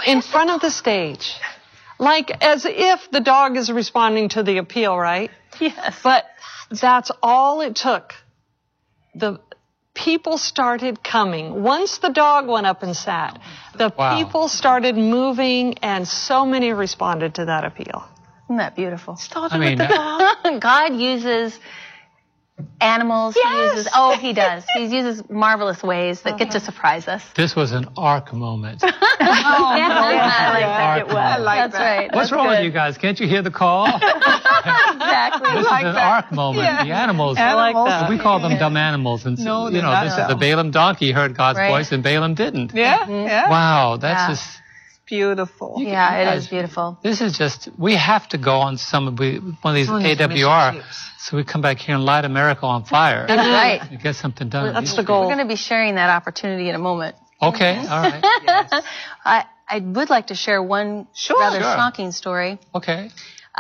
in front of the stage. Like as if the dog is responding to the appeal, right? Yes. But that's all it took. The people started coming. Once the dog went up and sat, the people started moving, and so many responded to that appeal. Isn't that beautiful? Started with the dog. God uses animals. Yes. He does. He uses marvelous ways that get to surprise us. This was an arc moment. I like that. It was. I That's right. What's wrong with you guys? Can't you hear the call? Exactly. This is an arc moment. Yeah. The animals. I like that. We call them dumb animals. And No, you know, they're this not is the Balaam donkey heard God's Right. voice and Balaam didn't. Yeah, yeah. Wow, that's just... Beautiful. Yeah, it is beautiful. This is just, we have to go on one of these AWR, so we come back here and light America on fire. That's right. And get something done. That's the goal. We're going to be sharing that opportunity in a moment. Okay, all right. I would like to share one rather shocking story. Okay.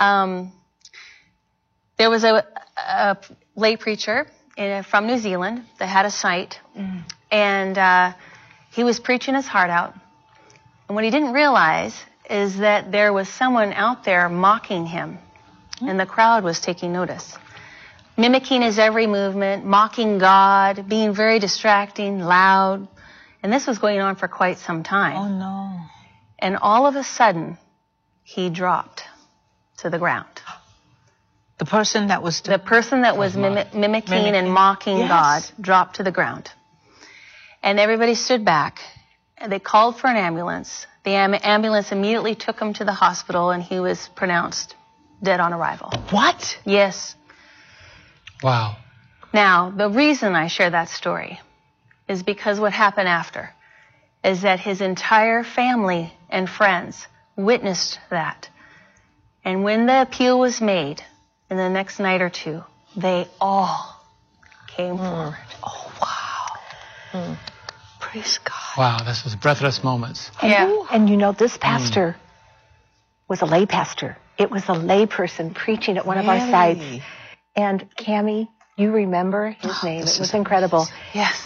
There was a lay preacher from New Zealand that had a site, and he was preaching his heart out. And what he didn't realize is that there was someone out there mocking him, and the crowd was taking notice, mimicking his every movement, mocking God, being very distracting, loud. And this was going on for quite some time. Oh, no. And all of a sudden, he dropped to the ground. The person that was... The person that was mimicking and mocking God dropped to the ground. And everybody stood back. And they called for an ambulance. The ambulance immediately took him to the hospital, and he was pronounced dead on arrival. What? Yes. Wow. Now, the reason I share that story is because what happened after is that his entire family and friends witnessed that. And when the appeal was made in the next night or two, they all came forward. Oh, wow. Praise God. Wow, this was breathless moments. Yeah. And you know, this pastor was a lay pastor. It was a lay person preaching at one of our sites. And Cammie, you remember his name. It was incredible. Yes.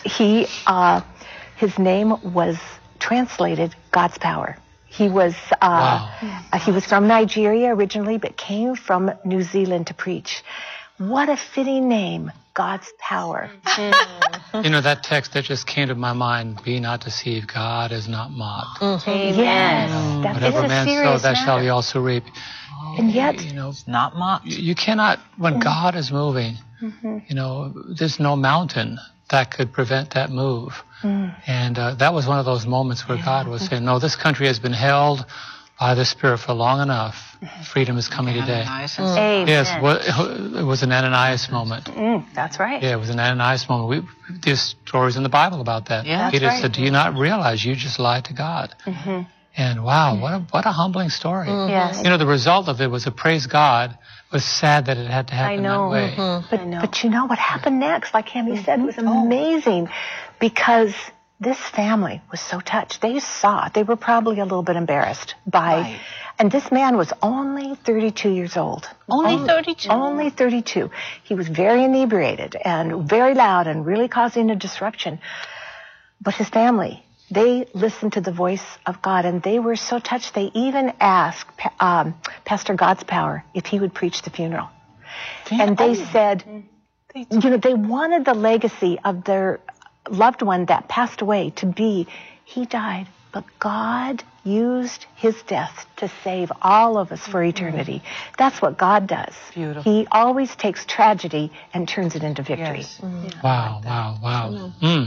His name was translated God's Power. He was he was from Nigeria originally, but came from New Zealand to preach. What a fitting name, God's Power. You know, that text that just came to my mind, be not deceived, God is not mocked. Amen. Yes. Whatever man sows, that shall he also reap. And yet, You know, Not mocked. you cannot, when God is moving, you know, there's no mountain that could prevent that move. And that was one of those moments where God was saying, no, this country has been held by the Spirit for long enough. Freedom is coming today. Amen. Yes, it was an Ananias moment. That's right. Yeah, it was an Ananias moment. There's stories in the Bible about that. Yeah, Peter that's right. said, do you not realize you just lied to God? And wow, what a humbling story. Yes. You know, the result of it was a praise God. It was sad that it had to happen that way. but you know what happened next? Like Cammie said, it was amazing because this family was so touched. They were probably a little bit embarrassed by, and this man was only 32 years old. Only 32? Only 32. He was very inebriated and very loud and really causing a disruption. But his family, they listened to the voice of God, and they were so touched, they even asked Pastor God's Power if he would preach the funeral. And they said, you know, they wanted the legacy of their loved one that passed away to be, he died, but God used his death to save all of us for eternity. That's what God does. Beautiful. He always takes tragedy and turns it into victory. Yes. Wow, wow, wow.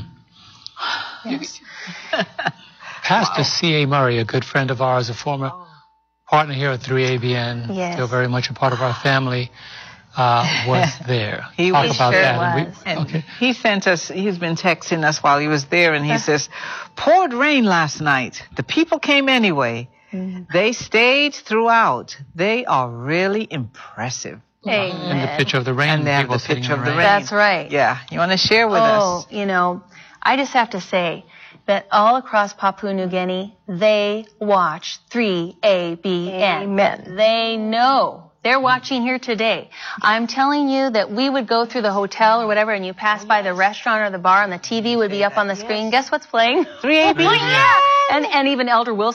Pastor C.A. Murray, a good friend of ours, a former partner here at 3ABN, still very much a part of our family, was there. He Talk was about sure that. was. And he sent us, he's been texting us while he was there, and he says, poured rain last night. The people came anyway. They stayed throughout. They are really impressive. Amen. And the picture of the rain. And they have people the sitting picture in of the rain. That's right. Yeah. You want to share with us? You know, I just have to say that all across Papua New Guinea, they watch 3ABN. Amen. They know. They're watching here today. I'm telling you that we would go through the hotel or whatever, and you pass by the restaurant or the bar, and the TV would be up on the screen. Guess what's playing? 3ABN. And even Elder Wilson